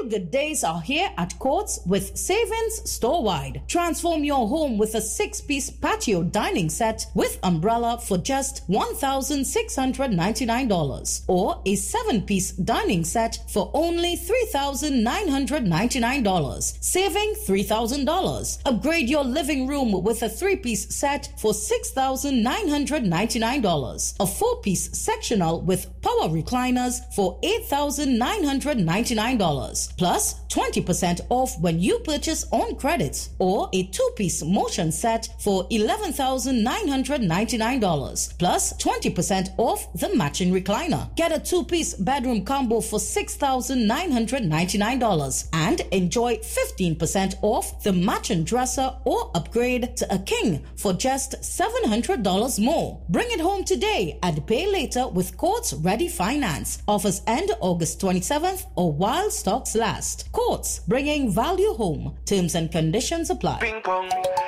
good days are here at Courts with savings store-wide. Transform your home with a 6-piece patio dining set with umbrella for just $1,699 or a 7-piece dining set for only $3,999, saving $3,000. Upgrade your living room with a 3-piece set for $6,999, a 4-piece sectional with power recliners for $8,999, plus 20% off when you purchase on credit, or a 2-piece motion set for $11,999, plus 20% off the matching recliner. Get a 2-piece bedroom combo for $6,999 and enjoy 15% off the matching dresser, or upgrade to a king for just $700 more. Bring it home today and pay later with Courts Ready Finance. Offers end August 27th or while stocks last. Courts, bringing value home. Terms and conditions apply. Ping pong.